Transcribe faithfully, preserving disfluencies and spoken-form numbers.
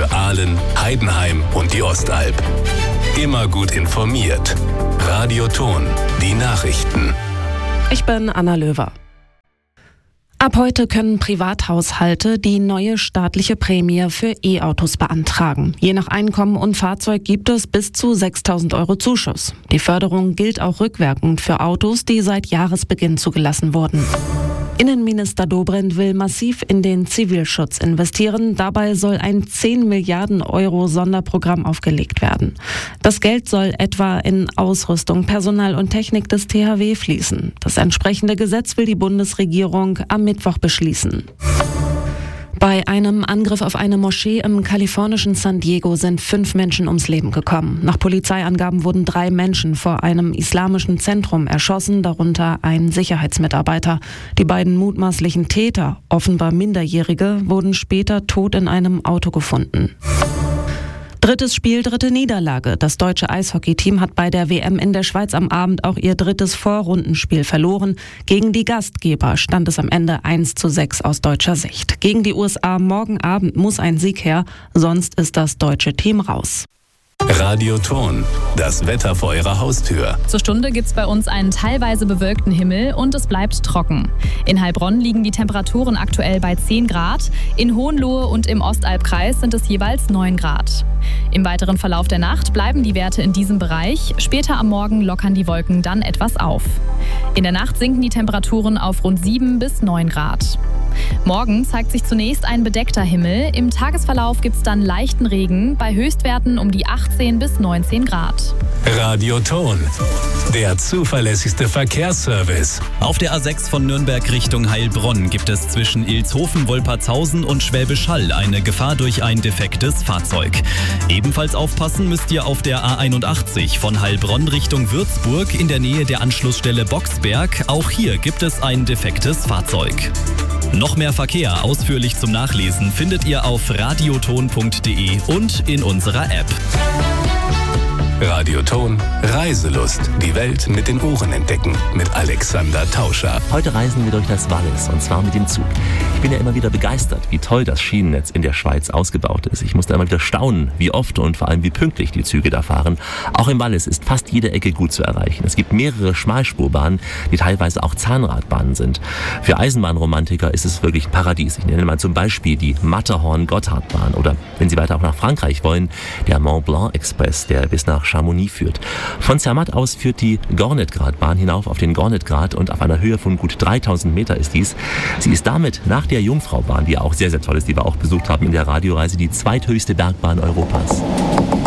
für Aalen, Heidenheim und die Ostalb. Immer gut informiert. Radio Ton, die Nachrichten. Ich bin Anna Löwer. Ab heute können Privathaushalte die neue staatliche Prämie für E-Autos beantragen. Je nach Einkommen und Fahrzeug gibt es bis zu sechstausend Euro Zuschuss. Die Förderung gilt auch rückwirkend für Autos, die seit Jahresbeginn zugelassen wurden. Innenminister Dobrindt will massiv in den Zivilschutz investieren. Dabei soll ein zehn Milliarden Euro Sonderprogramm aufgelegt werden. Das Geld soll etwa in Ausrüstung, Personal und Technik des T H W fließen. Das entsprechende Gesetz will die Bundesregierung am Mittwoch beschließen. Bei einem Angriff auf eine Moschee im kalifornischen San Diego sind fünf Menschen ums Leben gekommen. Nach Polizeiangaben wurden drei Menschen vor einem islamischen Zentrum erschossen, darunter ein Sicherheitsmitarbeiter. Die beiden mutmaßlichen Täter, offenbar Minderjährige, wurden später tot in einem Auto gefunden. Drittes Spiel, dritte Niederlage. Das deutsche Eishockeyteam hat bei der W M in der Schweiz am Abend auch ihr drittes Vorrundenspiel verloren. Gegen die Gastgeber stand es am Ende eins zu sechs aus deutscher Sicht. Gegen die U S A morgen Abend muss ein Sieg her, sonst ist das deutsche Team raus. Radio Ton, das Wetter vor Ihrer Haustür. Zur Stunde gibt es bei uns einen teilweise bewölkten Himmel und es bleibt trocken. In Heilbronn liegen die Temperaturen aktuell bei zehn Grad. In Hohenlohe und im Ostalbkreis sind es jeweils neun Grad. Im weiteren Verlauf der Nacht bleiben die Werte in diesem Bereich. Später am Morgen lockern die Wolken dann etwas auf. In der Nacht sinken die Temperaturen auf rund sieben bis neun Grad. Morgen zeigt sich zunächst ein bedeckter Himmel. Im Tagesverlauf gibt es dann leichten Regen, bei Höchstwerten um die achtzehn bis neunzehn Grad. Radio Ton, der zuverlässigste Verkehrsservice. Auf der A sechs von Nürnberg Richtung Heilbronn gibt es zwischen Ilshofen, Wolpertshausen und Schwäbisch Hall eine Gefahr durch ein defektes Fahrzeug. Ebenfalls aufpassen müsst ihr auf der A einundachtzig von Heilbronn Richtung Würzburg in der Nähe der Anschlussstelle Boxberg. Auch hier gibt es ein defektes Fahrzeug. Noch mehr Verkehr ausführlich zum Nachlesen findet ihr auf radioton punkt de und in unserer App. Radio Ton, Reiselust. Die Welt mit den Ohren entdecken. Mit Alexander Tauscher. Heute reisen wir durch das Wallis und zwar mit dem Zug. Ich bin ja immer wieder begeistert, wie toll das Schienennetz in der Schweiz ausgebaut ist. Ich musste immer wieder staunen, wie oft und vor allem wie pünktlich die Züge da fahren. Auch im Wallis ist fast jede Ecke gut zu erreichen. Es gibt mehrere Schmalspurbahnen, die teilweise auch Zahnradbahnen sind. Für Eisenbahnromantiker ist es wirklich ein Paradies. Ich nenne mal zum Beispiel die Matterhorn-Gotthardbahn oder, wenn Sie weiter auch nach Frankreich wollen, der Mont Blanc Express, der bis nach Chamonix führt. Von Zermatt aus führt die Gornetgratbahn hinauf auf den Gornetgrat und auf einer Höhe von gut dreitausend Meter ist dies. Sie ist damit nach der Jungfraubahn, die auch sehr, sehr toll ist, die wir auch besucht haben in der Radioreise, die zweithöchste Bergbahn Europas.